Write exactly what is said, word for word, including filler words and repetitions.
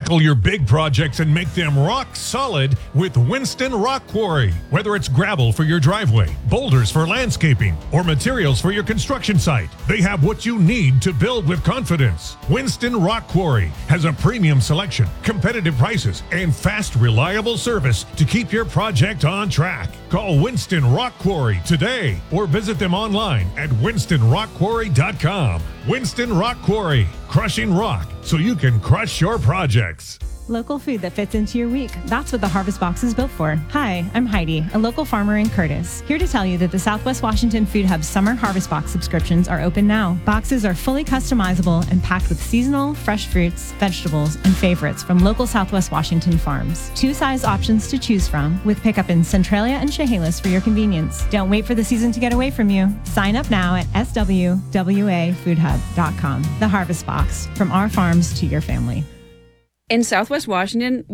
Tackle your big projects and make them rock solid with Winston Rock Quarry. Whether it's gravel for your driveway, boulders for landscaping, or materials for your construction site, they have what you need to build with confidence. Winston Rock Quarry has a premium selection, competitive prices, and fast, reliable service to keep your project on track. Call Winston Rock Quarry today or visit them online at winston rock quarry dot com. Winston Rock Quarry, crushing rock so you can crush your projects. Local food that fits into your week. That's what the Harvest Box is built for. Hi, I'm Heidi, a local farmer in Curtis, here to tell you that the Southwest Washington Food Hub Summer Harvest Box subscriptions are open now. Boxes are fully customizable and packed with seasonal, fresh fruits, vegetables, and favorites from local Southwest Washington farms. Two size options to choose from, with pickup in Centralia and Chehalis for your convenience. Don't wait for the season to get away from you. Sign up now at s w w a food hub dot com. The Harvest Box, from our farms to your family. In Southwest Washington,